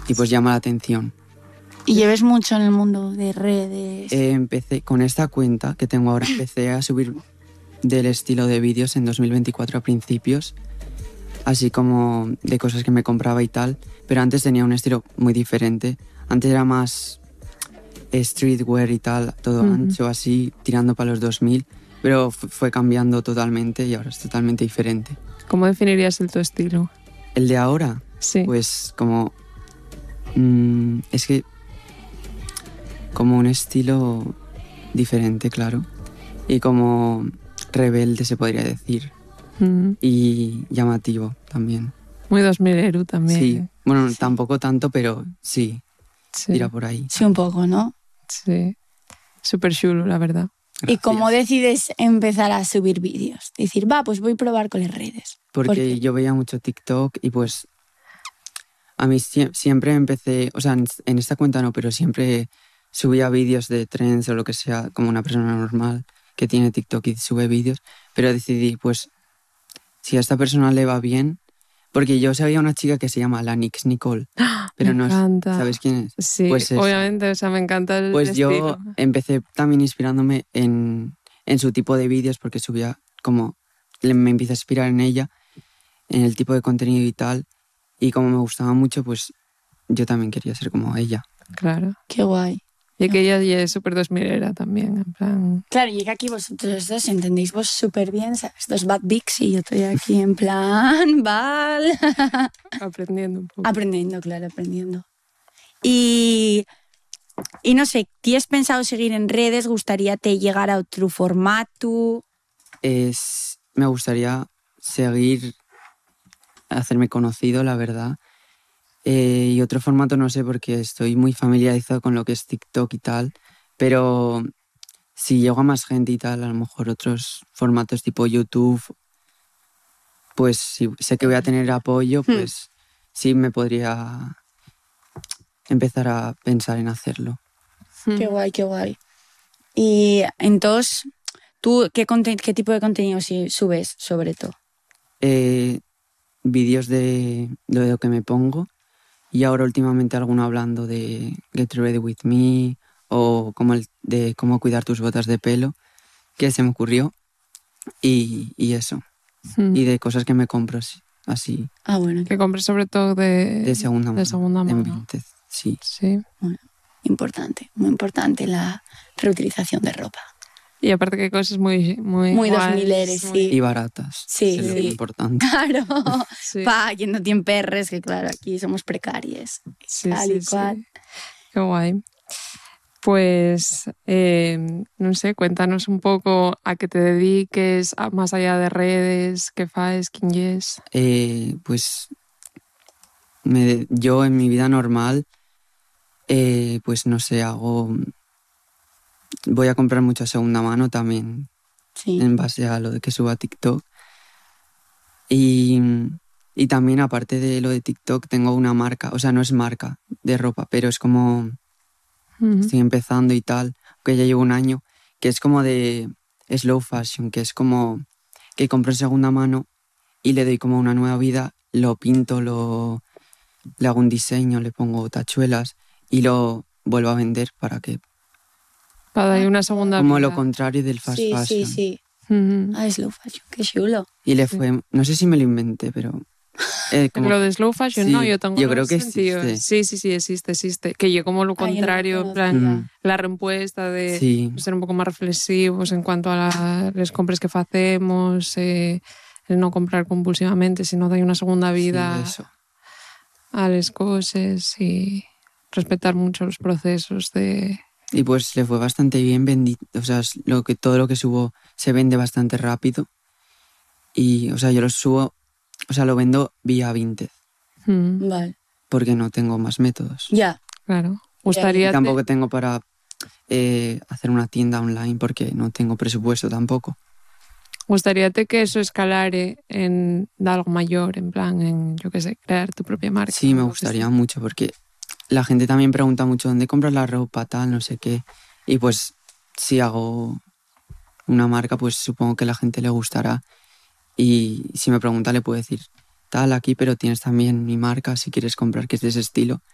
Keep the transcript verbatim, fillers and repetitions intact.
y pues llama la atención. ¿Y lleves mucho en el mundo de redes? Eh, empecé con esta cuenta que tengo ahora, empecé a subir del estilo de vídeos en dos mil veinticuatro a principios, así como de cosas que me compraba y tal, pero antes tenía un estilo muy diferente. Antes era más streetwear y tal, todo uh-huh. ancho, así, tirando para los dos mil, pero f- fue cambiando totalmente y ahora es totalmente diferente. ¿Cómo definirías el tu estilo? ¿El de ahora? Sí. Pues como... Mmm, es que... Como un estilo diferente, claro. Y como rebelde, se podría decir. Uh-huh. Y llamativo también. Muy dos milero también. Sí. Bueno, sí. tampoco tanto, pero sí. Sí. Tira por ahí. Sí, un poco, ¿no? Sí. Súper chulo, la verdad. Gracias. ¿Y cómo decides empezar a subir vídeos? Decir, va, pues voy a probar con las redes. Porque ¿Por qué? Yo veía mucho TikTok y pues a mí sie- siempre empecé, o sea, en, en esta cuenta no, pero siempre subía vídeos de trends o lo que sea, como una persona normal que tiene TikTok y sube vídeos, pero decidí, pues, si a esta persona le va bien, porque yo sabía una chica que se llama la Nix Nicole, pero me no encanta. ¿Sabes quién es? Sí, pues obviamente, o sea, me encanta el Pues estilo. yo empecé también inspirándome en, en su tipo de vídeos, porque subía como, me empecé a inspirar en ella, en el tipo de contenido y tal, y como me gustaba mucho, pues yo también quería ser como ella. Claro. Qué guay. Y que ella ya es súper dos milera también, en plan... Claro, y que aquí vosotros dos entendéis vos súper bien, ¿sabes? Dos bad bigs y yo estoy aquí en plan, val. Aprendiendo un poco. Aprendiendo, claro, aprendiendo. Y, y no sé, ¿tienes pensado seguir en redes? ¿Gustaría te llegar a otro formato? Es, me gustaría seguir, hacerme conocido, la verdad. Eh, y otro formato no sé, porque estoy muy familiarizado con lo que es TikTok y tal, pero si llego a más gente y tal, a lo mejor otros formatos tipo YouTube, pues si sé que voy a tener apoyo, pues sí me podría empezar a pensar en hacerlo. Qué guay, qué guay. Y entonces, ¿tú qué, conten- qué tipo de contenido si subes sobre todo? Eh, vídeos de, de lo que me pongo. Y ahora últimamente alguno hablando de Get Ready With Me o como el de cómo cuidar tus botas de pelo, que se me ocurrió. Y, y eso. Mm. Y de cosas que me compro así. Ah, bueno. Que compres sobre todo de, De segunda mano. de segunda mano. En Vinted, sí. Sí. Bueno, importante, muy importante la reutilización de ropa. Y aparte que cosas muy... Muy, Muy dos guays, mileres, muy- sí. Y baratas. Sí, Es lo sí. importante. Claro, Sí. pa, yendo en perres, que claro, aquí somos precarias. Sí, tal sí, y cual. sí. Qué guay. Pues, eh, no sé, cuéntanos un poco a qué te dediques, a- más allá de redes, qué faes, quién es. Eh, pues me, yo en mi vida normal, eh, pues no sé, hago... Voy a comprar mucho a segunda mano también, Sí. en base a lo de que subo a TikTok. Y, y también, aparte de lo de TikTok, tengo una marca, o sea, no es marca de ropa, pero es como... Ujú. Estoy empezando y tal, que ya llevo un año, que es como de slow fashion, que es como que compro en segunda mano y le doy como una nueva vida, lo pinto, lo, le hago un diseño, le pongo tachuelas y lo vuelvo a vender para que... Para dar una segunda Como vida. lo contrario del fast Sí, fashion. sí, sí. Ujú. Ah, slow fashion, qué chulo. Y le Sí. fue... No sé si me lo inventé, pero... eh, como- Lo de slow fashion, Sí, no, yo tengo yo los creo que sentidos. existe. Sí, sí, sí, existe, existe. Que yo como lo Ah, yo no lo contrario, en plan, conocía. Mm. la reempuesta de Sí. ser un poco más reflexivos en cuanto a la- las compras que hacemos, eh, el no comprar compulsivamente, sino dar una segunda vida Sí, eso. a las cosas y respetar mucho los procesos de... Y pues le fue bastante bien, vendí, o sea, es lo que, todo lo que subo se vende bastante rápido. Y, o sea, yo lo subo, o sea, lo vendo vía Vinted, Mm, Vale. porque no tengo más métodos. Ya. claro. Y Gustaría... tampoco tengo para eh, hacer una tienda online, porque no tengo presupuesto tampoco. Gustaríate que eso escalare en algo mayor, en plan, en, yo qué sé, crear tu propia marca. Sí, me o lo que gustaría sea. mucho, porque la gente también pregunta mucho dónde compras la ropa, tal, no sé qué. Y pues si hago una marca, pues supongo que a la gente le gustará. Y si me pregunta, le puedo decir, tal, aquí, pero tienes también mi marca, si quieres comprar, que es de ese estilo.